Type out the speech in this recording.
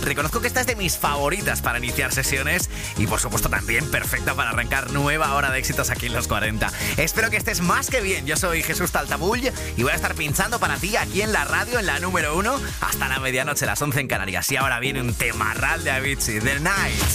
reconozco que esta es de mis favoritas para iniciar sesiones y por supuesto también perfecta para arrancar nueva hora de éxitos aquí en Los 40. Espero que estés más que bien. Yo soy Jesús Taltabull y voy a estar pinchando para ti aquí en la radio, en la número 1, hasta la medianoche, las 11 en Canarias. Y ahora viene un temarral de Avicii, The Night.